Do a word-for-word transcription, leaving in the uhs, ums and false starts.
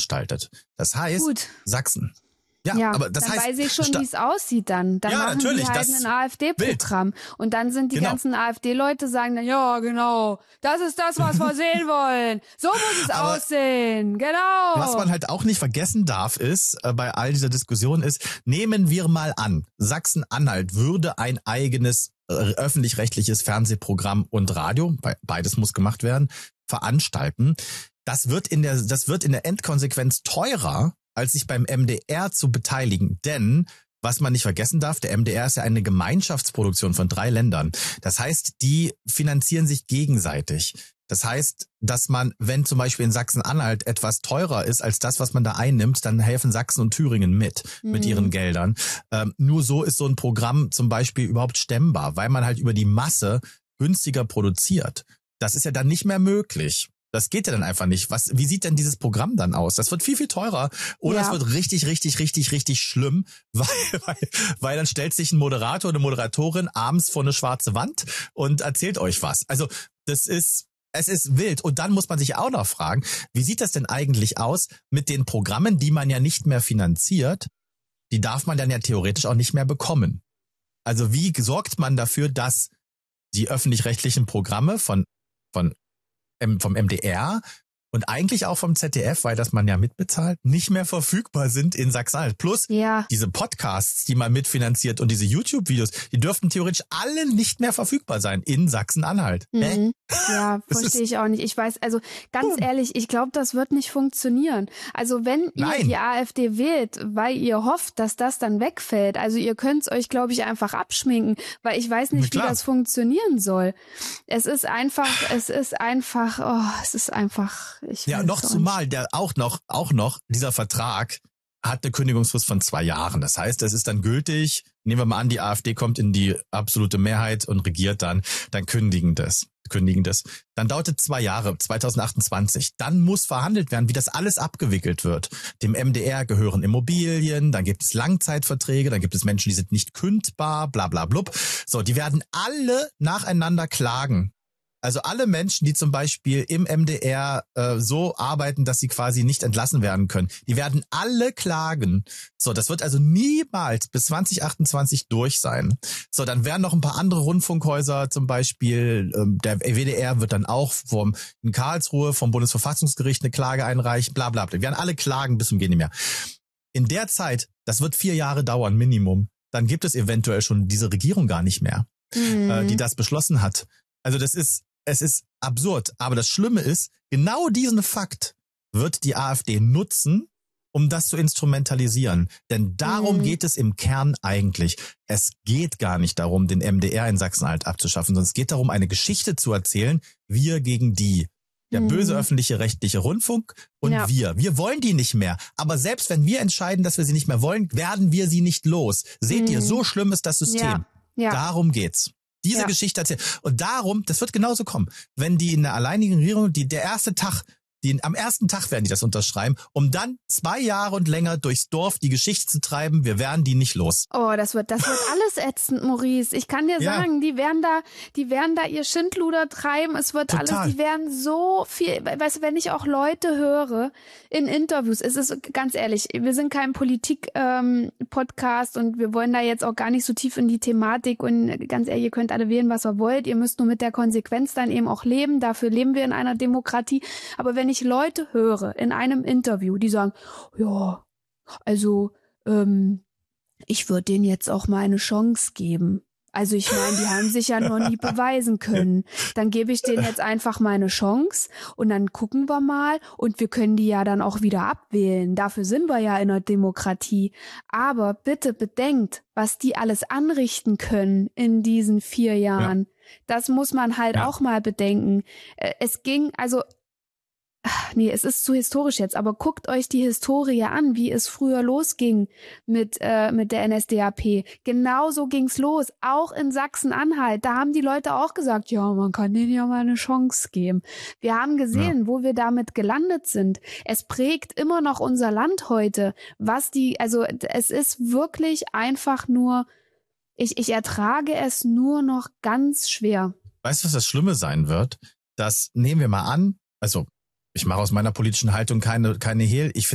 veranstaltet. Das heißt, Gut. Sachsen. Ja, ja, aber das dann heißt, weiß ich schon, wie es aussieht dann. Dann ja, machen natürlich, die halt das ein AfD-Programm. Und dann sind die genau. ganzen AfD-Leute sagen dann, ja, genau, das ist das, was wir sehen wollen. So muss es aber aussehen, genau. Was man halt auch nicht vergessen darf, ist, äh, bei all dieser Diskussion ist, nehmen wir mal an, Sachsen-Anhalt würde ein eigenes äh, öffentlich-rechtliches Fernsehprogramm und Radio, beides muss gemacht werden, veranstalten. Das wird in der, das wird in der Endkonsequenz teurer, als sich beim M D R zu beteiligen. Denn, was man nicht vergessen darf, der M D R ist ja eine Gemeinschaftsproduktion von drei Ländern. Das heißt, die finanzieren sich gegenseitig. Das heißt, dass man, wenn zum Beispiel in Sachsen-Anhalt etwas teurer ist als das, was man da einnimmt, dann helfen Sachsen und Thüringen mit, mhm. mit ihren Geldern. Ähm, nur so ist so ein Programm zum Beispiel überhaupt stemmbar, weil man halt über die Masse günstiger produziert. Das ist ja dann nicht mehr möglich. Das geht ja dann einfach nicht. Was, wie sieht denn dieses Programm dann aus? Das wird viel, viel teurer. Oder ja. es wird richtig, richtig, richtig, richtig schlimm, weil, weil, weil dann stellt sich ein Moderator oder eine Moderatorin abends vor eine schwarze Wand und erzählt euch was. Also das ist, es ist wild. Und dann muss man sich auch noch fragen, wie sieht das denn eigentlich aus mit den Programmen, die man ja nicht mehr finanziert? Die darf man dann ja theoretisch auch nicht mehr bekommen. Also wie sorgt man dafür, dass die öffentlich-rechtlichen Programme von, von vom M D R und eigentlich auch vom Z D F, weil das man ja mitbezahlt, nicht mehr verfügbar sind in Sachsen-Anhalt. Plus ja. diese Podcasts, die man mitfinanziert und diese YouTube-Videos, die dürften theoretisch alle nicht mehr verfügbar sein in Sachsen-Anhalt. Mhm. Hä? Ja, verstehe ich auch nicht. Ich weiß, also ganz boom. ehrlich, ich glaube, das wird nicht funktionieren. Also wenn ihr Nein. die AfD wählt, weil ihr hofft, dass das dann wegfällt, also ihr könnt es euch, glaube ich, einfach abschminken, weil ich weiß nicht, wie das funktionieren soll. Es ist einfach, es ist einfach, oh, es ist einfach, ich Ja, weiß noch zumal, der auch noch, auch noch, dieser Vertrag hat eine Kündigungsfrist von zwei Jahren. Das heißt, es ist dann gültig. Nehmen wir mal an, die AfD kommt in die absolute Mehrheit und regiert dann, dann kündigen das. kündigen das. Dann dauert es zwei Jahre, zwanzig achtundzwanzig. Dann muss verhandelt werden, wie das alles abgewickelt wird. Dem M D R gehören Immobilien, dann gibt es Langzeitverträge, dann gibt es Menschen, die sind nicht kündbar, bla bla blub. So, die werden alle nacheinander klagen. Also alle Menschen, die zum Beispiel im M D R äh, so arbeiten, dass sie quasi nicht entlassen werden können, die werden alle klagen. So, das wird also niemals bis zwanzig achtundzwanzig durch sein. So, dann werden noch ein paar andere Rundfunkhäuser, zum Beispiel ähm, der W D R wird dann auch vom in Karlsruhe vom Bundesverfassungsgericht eine Klage einreichen, bla bla bla. Die werden alle klagen bis zum Gehen nicht mehr. In der Zeit, das wird vier Jahre dauern, Minimum, dann gibt es eventuell schon diese Regierung gar nicht mehr, mhm. äh, die das beschlossen hat. Also das ist Es ist absurd, aber das Schlimme ist, genau diesen Fakt wird die AfD nutzen, um das zu instrumentalisieren. Denn darum mhm. geht es im Kern eigentlich. Es geht gar nicht darum, den M D R in Sachsen-Anhalt abzuschaffen, sondern es geht darum, eine Geschichte zu erzählen, wir gegen die. Der mhm. böse öffentliche rechtliche Rundfunk und ja. wir. Wir wollen die nicht mehr. Aber selbst wenn wir entscheiden, dass wir sie nicht mehr wollen, werden wir sie nicht los. Seht mhm. ihr, so schlimm ist das System. Ja. Ja. Darum geht's. Diese ja. Geschichte erzählen. Und darum, das wird genauso kommen, wenn die in der alleinigen Regierung, die der erste Tag, die am ersten Tag werden die das unterschreiben, um dann zwei Jahre und länger durchs Dorf die Geschichte zu treiben, wir werden die nicht los. Oh, das wird, das wird alles ätzend, Maurice. Ich kann dir ja. sagen, die werden da, die werden da ihr Schindluder treiben. Es wird Total. alles, die werden so viel, weißt du, wenn ich auch Leute höre in Interviews, es ist ganz ehrlich, wir sind kein Politik-Podcast ähm, und wir wollen da jetzt auch gar nicht so tief in die Thematik und ganz ehrlich, ihr könnt alle wählen, was ihr wollt. Ihr müsst nur mit der Konsequenz dann eben auch leben. Dafür leben wir in einer Demokratie. Aber wenn ich Leute höre in einem Interview, die sagen, ja, also ähm, ich würde denen jetzt auch mal eine Chance geben. Also ich meine, die haben sich ja noch nie beweisen können. Dann gebe ich denen jetzt einfach mal eine Chance und dann gucken wir mal und wir können die ja dann auch wieder abwählen. Dafür sind wir ja in einer Demokratie. Aber bitte bedenkt, was die alles anrichten können in diesen vier Jahren. Ja. Das muss man halt ja. auch mal bedenken. Es ging, also Nee, es ist zu historisch jetzt, aber guckt euch die Historie an, wie es früher losging mit äh, mit der N S D A P. Genauso ging's los, auch in Sachsen-Anhalt. Da haben die Leute auch gesagt, ja, man kann denen ja mal eine Chance geben. Wir haben gesehen, ja. wo wir damit gelandet sind. Es prägt immer noch unser Land heute. Was die, also es ist wirklich einfach nur, ich ich ertrage es nur noch ganz schwer. Weißt du, was das Schlimme sein wird? Das nehmen wir mal an, also ich mache aus meiner politischen Haltung keine keine Hehl. Ich finde